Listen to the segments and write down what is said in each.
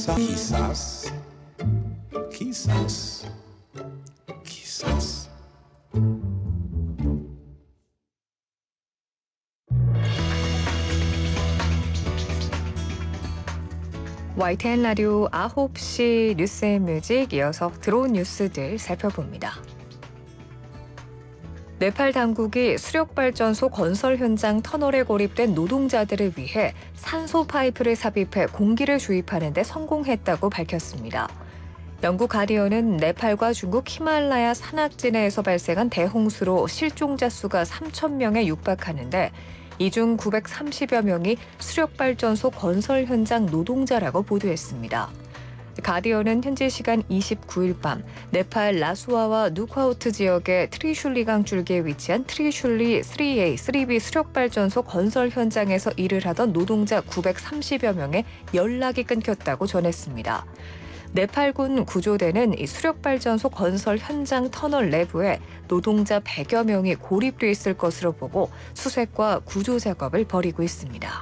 quizás, quizás, quizás. YTN 라디오 9시 뉴스앤뮤직 이어서 들어온 뉴스들 살펴봅니다. 네팔 당국이 수력발전소 건설 현장 터널에 고립된 노동자들을 위해 산소 파이프를 삽입해 공기를 주입하는 데 성공했다고 밝혔습니다. 영국 가디언은 네팔과 중국 히말라야 산악지대에서 발생한 대홍수로 실종자 수가 3,000명에 육박하는데 이 중 930여 명이 수력발전소 건설 현장 노동자라고 보도했습니다. 가디언은 현지 시간 29일 밤 네팔 라수아와 누콰우트 지역의 트리슐리강 줄기에 위치한 트리슐리 3A, 3B 수력발전소 건설 현장에서 일을 하던 노동자 930여 명의 연락이 끊겼다고 전했습니다. 네팔군 구조대는 이 수력발전소 건설 현장 터널 내부에 노동자 100여 명이 고립돼 있을 것으로 보고 수색과 구조 작업을 벌이고 있습니다.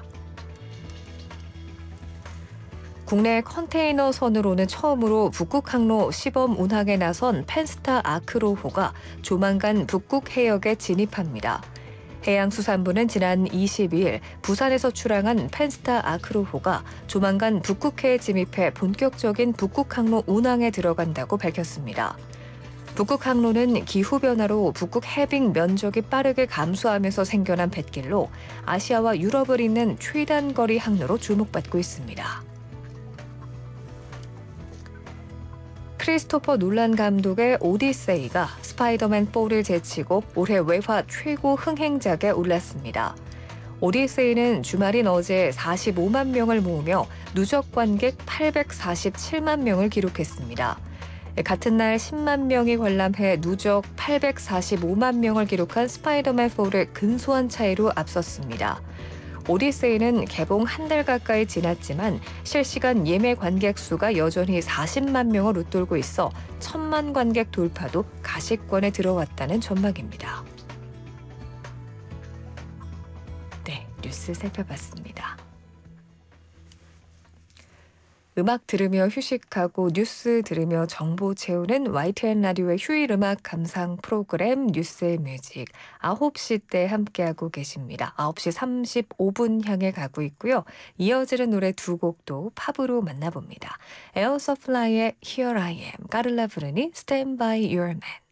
국내 컨테이너 선으로는 처음으로 북극 항로 시범 운항에 나선 펜스타 아크로호가 조만간 북극 해역에 진입합니다. 해양수산부는 지난 22일 부산에서 출항한 펜스타 아크로호가 조만간 북극해에 진입해 본격적인 북극 항로 운항에 들어간다고 밝혔습니다. 북극 항로는 기후변화로 북극 해빙 면적이 빠르게 감소하면서 생겨난 뱃길로 아시아와 유럽을 잇는 최단 거리 항로로 주목받고 있습니다. 크리스토퍼 놀란 감독의 오디세이가 스파이더맨 4를 제치고 올해 외화 최고 흥행작에 올랐습니다. 오디세이는 주말인 어제 45만 명을 모으며 누적 관객 847만 명을 기록했습니다. 같은 날 10만 명이 관람해 누적 845만 명을 기록한 스파이더맨 4를 근소한 차이로 앞섰습니다. 오디세이는 개봉 한 달 가까이 지났지만 실시간 예매 관객 수가 여전히 40만 명을 웃돌고 있어 1,000만 관객 돌파도 가시권에 들어왔다는 전망입니다. 네, 뉴스 살펴봤습니다. 음악 들으며 휴식하고 뉴스 들으며 정보 채우는 YTN 라디오의 휴일 음악 감상 프로그램 뉴스의 뮤직 9시 때 함께하고 계십니다. 9시 35분 향해 가고 있고요. 이어지는 노래 두 곡도 팝으로 만나봅니다. 에어 서플라이의 Here I Am, 까를라 브르니 Stand by Your Man.